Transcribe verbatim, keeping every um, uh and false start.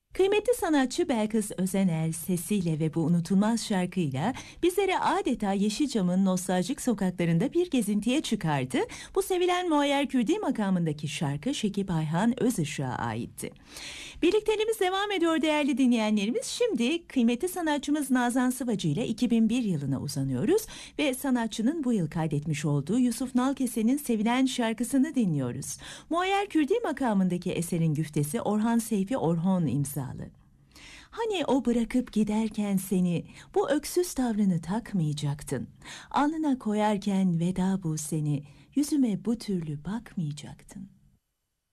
Kıymetli sanatçı Belkıs Özener sesiyle ve bu unutulmaz şarkıyla bizlere adeta Yeşilçam'ın nostaljik sokaklarında bir gezintiye çıkardı. Bu sevilen Muayyer Kürdi makamındaki şarkı Şekip Ayhan Özışık'a aitti. Birlikteliğimiz devam ediyor değerli dinleyenlerimiz. Şimdi kıymetli sanatçımız Nazan Sıvacı ile iki bin bir yılına uzanıyoruz ve sanatçının bu yıl kaydetmiş olduğu Yusuf Nalkese'nin sevilen şarkısını dinliyoruz. Muayyer Kürdi makamındaki eserin güftesi Orhan Seyfi Orhon imzalı. Hani o bırakıp giderken seni bu öksüz tavrını takmayacaktın. Alnına koyarken veda bu seni yüzüme bu türlü bakmayacaktın.